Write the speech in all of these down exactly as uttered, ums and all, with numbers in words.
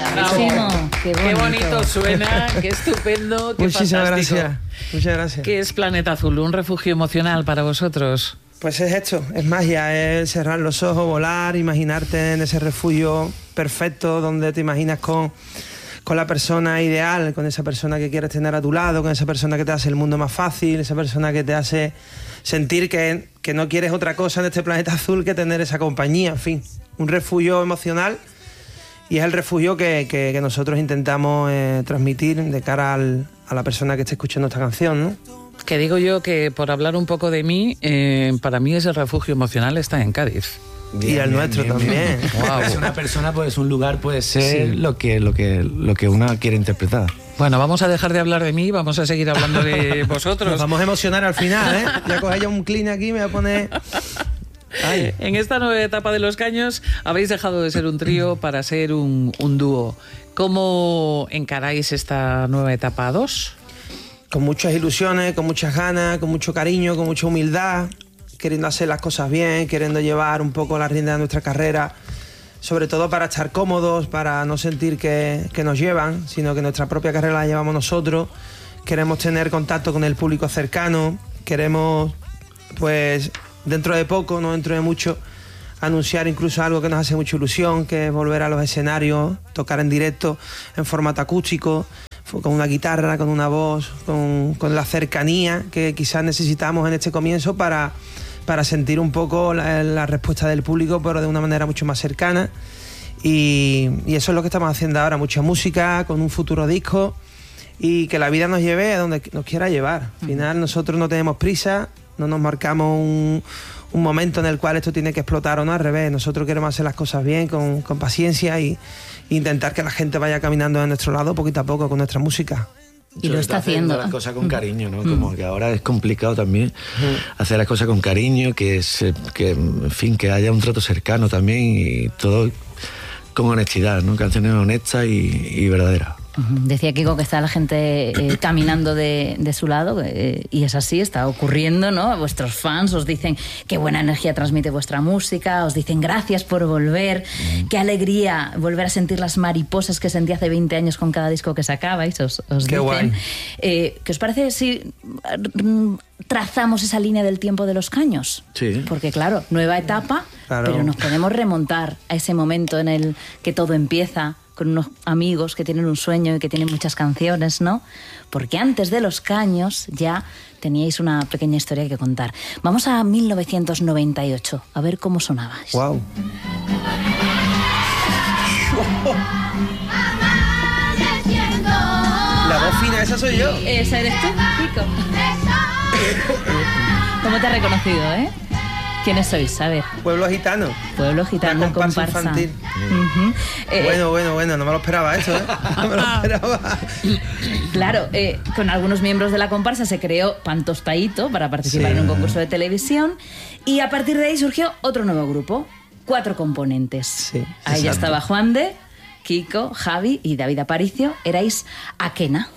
Bravo. Qué bonito. Qué bonito suena, qué estupendo, qué Muchísimas fantástico. gracias. Muchas gracias. ¿Qué es Planeta Azul? ¿Un refugio emocional para vosotros? Pues es esto, es magia, es cerrar los ojos, volar, imaginarte en ese refugio perfecto donde te imaginas con, con la persona ideal, con esa persona que quieres tener a tu lado, con esa persona que te hace el mundo más fácil, esa persona que te hace sentir que, que no quieres otra cosa en este planeta azul que tener esa compañía, en fin, un refugio emocional. Y es el refugio que, que, que nosotros intentamos eh, transmitir de cara al, a la persona que esté escuchando esta canción, ¿no? Que digo yo que, por hablar un poco de mí, eh, para mí ese refugio emocional está en Cádiz. Bien, y el bien, nuestro bien, también. Bien. Wow. Es una persona, pues un lugar puede ser sí. lo que lo que lo que una quiere interpretar. Bueno, vamos a dejar de hablar de mí, vamos a seguir hablando de vosotros. Nos vamos a emocionar al final, ¿eh? Ya coge yo un clean aquí, me voy a poner... Ay. En esta nueva etapa de Los Caños habéis dejado de ser un trío para ser un, un dúo. ¿Cómo encaráis esta nueva etapa a dos? Con muchas ilusiones, con muchas ganas, con mucho cariño, con mucha humildad, queriendo hacer las cosas bien, queriendo llevar un poco la rienda de nuestra carrera, sobre todo para estar cómodos, para no sentir que, que nos llevan, sino que nuestra propia carrera la llevamos nosotros. Queremos tener contacto con el público cercano, queremos, pues, dentro de poco, no dentro de mucho, anunciar incluso algo que nos hace mucha ilusión, que es volver a los escenarios, tocar en directo, en formato acústico, con una guitarra, con una voz, con, con la cercanía que quizás necesitamos en este comienzo para, para sentir un poco la, la respuesta del público, pero de una manera mucho más cercana. Y, y eso es lo que estamos haciendo ahora, mucha música, con un futuro disco, y que la vida nos lleve a donde nos quiera llevar. Al final nosotros no tenemos prisa, no nos marcamos un, un momento en el cual esto tiene que explotar o no, al revés. Nosotros queremos hacer las cosas bien, con, con paciencia y intentar que la gente vaya caminando a nuestro lado poquito a poco con nuestra música. Y lo está haciendo. Las cosas con cariño, ¿no? Como que ahora es complicado también hacer las cosas con cariño, que, se, que, en fin, que haya un trato cercano también y todo con honestidad, ¿no? Canciones honestas y, y verdaderas. Decía Kiko que está la gente eh, caminando de, de su lado eh, y es así, está ocurriendo, ¿no? Vuestros fans os dicen qué buena energía transmite vuestra música, os dicen gracias por volver, mm. qué alegría volver a sentir las mariposas que sentí hace veinte años con cada disco que sacabais, os, os qué dicen. Guay. Eh, ¿Qué os parece si trazamos esa línea del tiempo de Los Caños? Sí. Porque claro, nueva etapa, claro. Pero nos podemos remontar a ese momento en el que todo empieza, con unos amigos que tienen un sueño y que tienen muchas canciones, ¿no? Porque antes de Los Caños ya teníais una pequeña historia que contar. Vamos a mil novecientos noventa y ocho, a ver cómo sonabais. ¡Wow! La voz fina, esa soy yo. Esa eres tú, Kiko. ¿Cómo te ha reconocido, eh? ¿Quiénes sois? A ver. Pueblo Gitano. Pueblo Gitano, una comparsa, comparsa. infantil. Uh-huh. eh, bueno, bueno, bueno, no me lo esperaba eso, ¿eh? No me lo esperaba. Claro, eh, con algunos miembros de la comparsa se creó Pantostaíto para participar sí. en un concurso de televisión y a partir de ahí surgió otro nuevo grupo, cuatro componentes. Sí, ahí ya estaba Juan de, Kiko, Javi y David Aparicio. Erais Akena.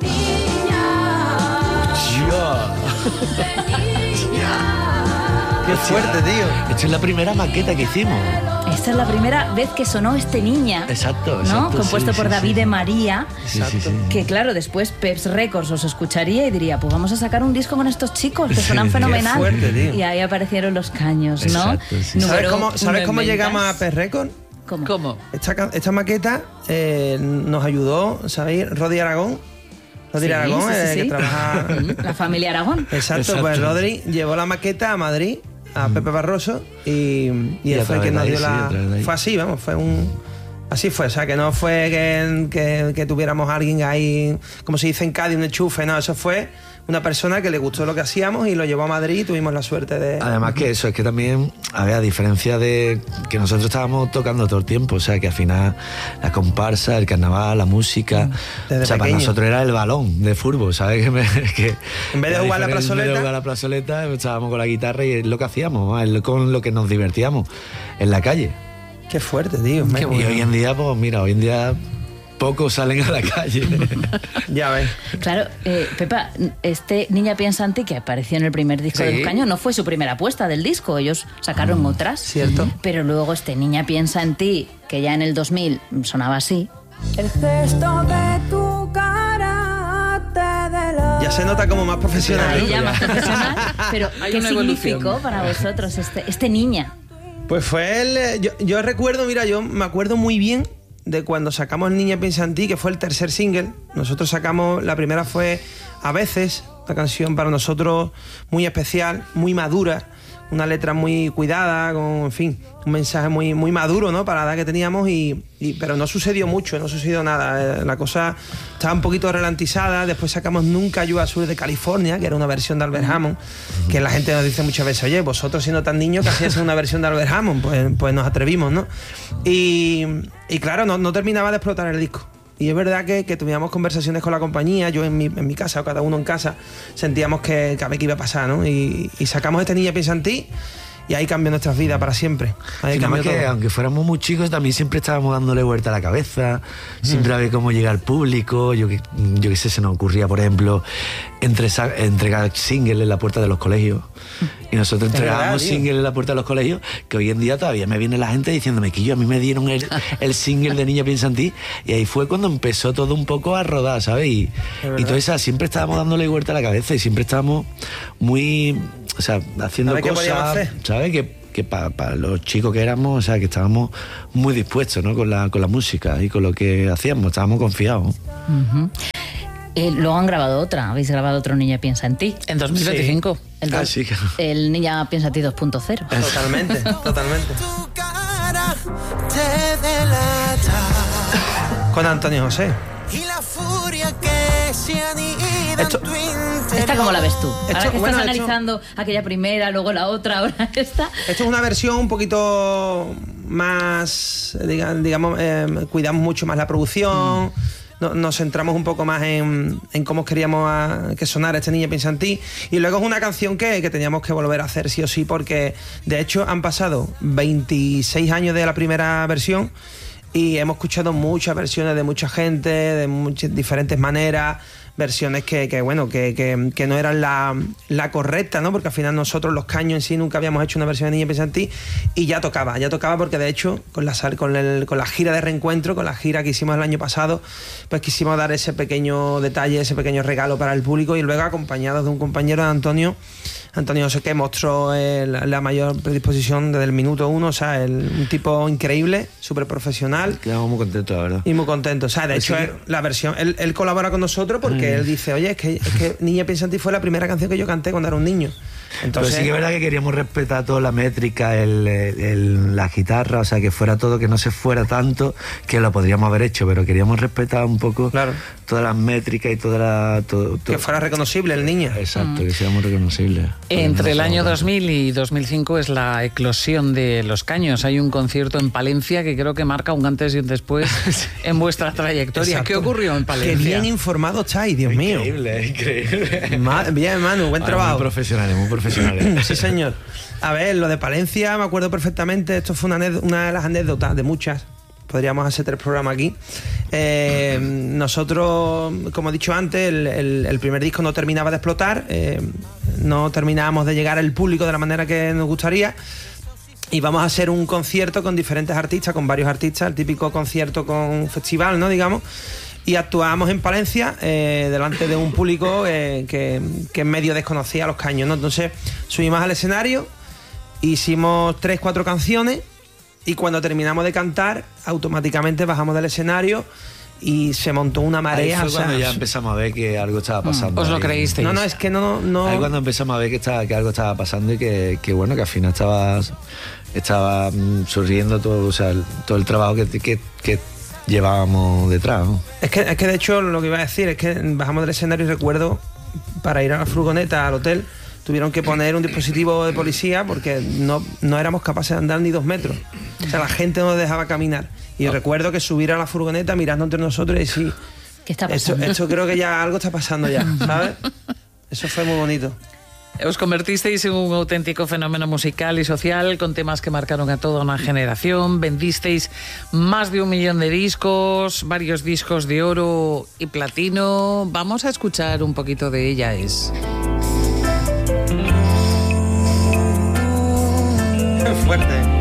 ¡Qué fuerte, tío! Esta es la primera maqueta que hicimos. Esta es la primera vez que sonó Este Niña. Exacto, exacto. ¿No? Compuesto sí, por sí, David sí. de María. Exacto. Sí, sí, sí. Que claro, después Peps Records os escucharía y diría, pues vamos a sacar un disco con estos chicos que suenan sí, fenomenal. Qué fuerte, tío. Y ahí aparecieron Los Caños, ¿no? Exacto, sí. ¿Sabes cómo, ¿sabes cómo llegamos a Peps Records? ¿Cómo? ¿Cómo? Esta, esta maqueta eh, nos ayudó, ¿sabéis? Rodri Aragón. Rodri sí, Aragón, sí, sí, eh, sí. que trabaja... La familia Aragón. Exacto, Exacto, pues Rodri llevó la maqueta a Madrid, a Pepe Barroso, y, y, y él fue quien nos dio sí, la... Fue así, vamos, fue un... Así fue, o sea, que no fue que, que, que tuviéramos a alguien ahí, como se dice en Cádiz, un enchufe, no, eso fue una persona que le gustó lo que hacíamos y lo llevó a Madrid y tuvimos la suerte de... Además que eso, es que también, a ver, a diferencia de que nosotros estábamos tocando todo el tiempo, o sea, que al final la comparsa, el carnaval, la música, desde o sea, pequeño. Para nosotros era el balón de fútbol, ¿sabes? Que, me, que en vez de jugar la plazoleta... En vez de jugar la plazoleta, estábamos con la guitarra y es lo que hacíamos, es con lo que nos divertíamos en la calle. Qué fuerte, tío. Qué bueno. Y hoy en día, pues mira, hoy en día... pocos salen a la calle. Ya ves. Claro, eh, Pepa, este Niña Piensa en Ti, que apareció en el primer disco sí. de Los Caños, no fue su primera apuesta del disco, ellos sacaron mm, otras. Cierto. Pero luego este Niña Piensa en Ti, que ya en el dos mil sonaba así, El gesto de tu cara te delata. Ya se nota como más profesional. Ahí ya más profesional. Pero, Hay ¿qué una significó evolución para vosotros este, este niña? Pues fue él. Yo, yo recuerdo, mira, yo me acuerdo muy bien de cuando sacamos Niña piensa en ti, que fue el tercer single. Nosotros sacamos, la primera fue A veces, una canción para nosotros muy especial, muy madura, una letra muy cuidada, con, en fin, un mensaje muy, muy maduro, ¿no? Para la edad que teníamos, y, y, pero no sucedió mucho, no sucedió nada. La cosa estaba un poquito ralentizada. Después sacamos Nunca llueva sur de California, que era una versión de Albert Hammond, que la gente nos dice muchas veces, oye, vosotros siendo tan niños que hacíais una versión de Albert Hammond, pues, pues nos atrevimos, ¿no? Y, y claro, no, no terminaba de explotar el disco. Y es verdad que, que tuvimos conversaciones con la compañía, yo en mi, en mi casa o cada uno en casa, sentíamos que, que a ver qué iba a pasar, ¿no? Y, y sacamos este Niña piensa en ti, y ahí cambió nuestras vidas para siempre. Ahí Sí, nada más cambió que, todo. aunque fuéramos muy chicos, también siempre estábamos dándole vuelta a la cabeza, siempre a ver cómo llega al público. Yo que yo qué sé, se nos ocurría, por ejemplo, entre, entregar singles en la puerta de los colegios. Y nosotros Es entregábamos verdad, tío. singles en la puerta de los colegios, que hoy en día todavía me viene la gente diciéndome que yo, a mí me dieron el, el single de Niña piensa en ti, y ahí fue cuando empezó todo un poco a rodar, ¿sabes? Y, y todo eso, siempre estábamos dándole vuelta a la cabeza y siempre estábamos muy, o sea, haciendo A ver qué podíamos cosas, hacer. ¿sabes? Que que para pa los chicos que éramos, o sea, que estábamos muy dispuestos, ¿no? Con la, con la música y con lo que hacíamos, estábamos confiados. Uh-huh. Eh, luego han grabado otra, habéis grabado otro Niña piensa en ti. En dos mil veinticinco. Sí. El, Ah, dos, sí, claro. el Niña piensa en ti dos punto cero. Totalmente, totalmente. Tu cara te delata. Con Antonio José. Y la furia que se anida Esto- en tu interior. ¿Esta cómo la ves tú? Ahora Esto- que bueno, estás esto- analizando aquella primera, luego la otra, ahora esta. Esto es una versión un poquito más, diga- digamos, eh, cuidamos mucho más la producción, mm. no, nos centramos un poco más en, en cómo queríamos a, que sonara este Niña piensa en ti, y luego es una canción que, que teníamos que volver a hacer sí o sí, porque de hecho han pasado veintiséis años de la primera versión y hemos escuchado muchas versiones de mucha gente, de muchas diferentes maneras, versiones que, que bueno, que, que, que no eran la, la correcta, ¿no? Porque al final nosotros, Los Caños en sí, nunca habíamos hecho una versión de Niña piensa en ti, y ya tocaba, ya tocaba porque de hecho con la, con, el, con la gira de reencuentro, con la gira que hicimos el año pasado, pues quisimos dar ese pequeño detalle, ese pequeño regalo para el público, y luego acompañados de un compañero de Antonio, Antonio José, que mostró el, la mayor predisposición desde el minuto uno, o sea, el, un tipo increíble, súper profesional. Quedamos muy contentos, la verdad. Y muy contentos. O sea, de Pues hecho, sí. él, la versión, él, él colabora con nosotros porque mm. él dice, oye, es que, es que Niña piensa en ti fue la primera canción que yo canté cuando era un niño. Entonces, pero sí que es verdad que queríamos respetar toda la métrica, el, el, el, la guitarra, o sea, que fuera todo, que no se fuera tanto, que lo podríamos haber hecho, pero queríamos respetar un poco claro. todas las métricas y toda la... Todo, todo. Que fuera reconocible el niño. Exacto, mm. que seamos reconocibles. Entre el año dos mil y dos mil cinco es la eclosión de Los Caños. Hay un concierto en Palencia que creo que marca un antes y un después en vuestra trayectoria. Exacto. ¿Qué ocurrió en Palencia? Qué bien informado estáis, Dios increíble, mío. Increíble, increíble. Ma bien, Manu, buen Ay, trabajo. Muy profesionales, muy profesionales. Sí, señor. A ver, lo de Palencia me acuerdo perfectamente. Esto fue una, una de las anécdotas, de muchas. Podríamos hacer tres programas aquí. Eh, nosotros, como he dicho antes, el, el, el primer disco no terminaba de explotar. Eh, no terminábamos de llegar al público de la manera que nos gustaría. Y vamos a hacer un concierto con diferentes artistas, con varios artistas, el típico concierto con festival, ¿no? Digamos. Y actuábamos en Palencia eh, delante de un público eh, que, que en medio desconocía a Los Caños, ¿no? Entonces subimos al escenario, hicimos tres, cuatro canciones, y cuando terminamos de cantar, automáticamente bajamos del escenario y se montó una marea. Ahí fue o sea, cuando ya empezamos a ver que algo estaba pasando. ¿Os lo ahí. creísteis? No, no, es que no... no... Ahí cuando empezamos a ver que, estaba, que algo estaba pasando y que, que bueno, que al final estaba, estaba mm, surgiendo todo, o sea, el, todo el trabajo que, que, que llevábamos detrás, ¿no? Es que, es que de hecho lo que iba a decir es que bajamos del escenario y recuerdo, para ir a la furgoneta al hotel, tuvieron que poner un dispositivo de policía porque no, no éramos capaces de andar ni dos metros. O sea, la gente no nos dejaba caminar. Y oh. recuerdo que subir a la furgoneta mirando entre nosotros y decir, ¿qué está esto, pasando? esto creo que ya algo está pasando ya, ¿sabes? Eso fue muy bonito. Os convertisteis en un auténtico fenómeno musical y social con temas que marcaron a toda una generación. Vendisteis más de un millón de discos, varios discos de oro y platino. Vamos a escuchar un poquito de Ella Es. Qué fuerte.